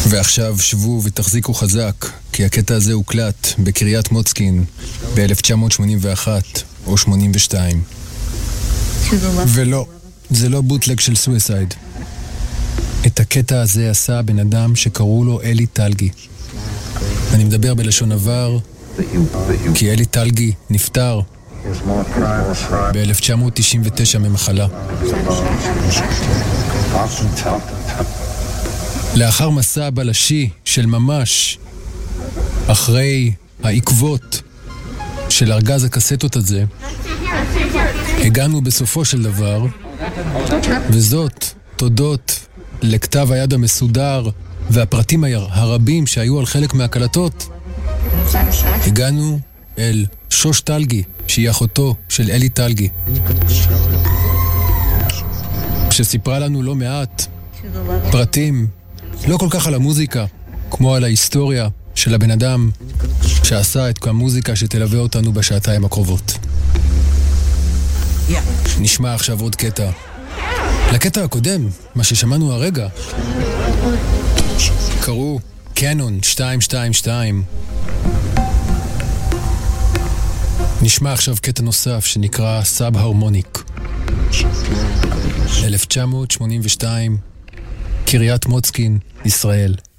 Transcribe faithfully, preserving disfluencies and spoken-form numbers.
ועכשיו שבו ותחזיקו חזק, כי הקטע הזה הוקלט בקריית מוצקין ב-אלף תשע מאות שמונים ואחת או שמונים ושתיים. ולא, זה לא בוטלג של סוויסייד. את הקטע הזה עשה הבן אדם שקראו לו אלי טלגי. אני מדבר בלשון עבר, כי אלי טלגי נפטר ב-אלף תשע מאות תשעים ותשע ממחלה. לאחר מסע בלשי של ממש, אחרי העקבות של ארגז הקסטות הזה, הגענו בסופו של דבר, וזאת תודות לכתב היד המסודר והפרטים הרבים שהיו על חלק מהקלטות, הגענו אל שוש טלגי, שהיא אחותו של אלי טלגי, שסיפרה לנו לא מעט פרטים, לא כל כך על המוזיקה, כמו על ההיסטוריה של הבן אדם שעשה את המוזיקה שתלווה אותנו בשעתיים הקרובות. נשמע עכשיו עוד קטע. לקטע הקודם, מה ששמענו הרגע, קראו קנון שתיים שתיים שתיים. נשמע עכשיו קטע נוסף שנקרא סאב הרמוניק. אלף תשע מאות שמונים ושתיים, קריית מוצקין, ישראל.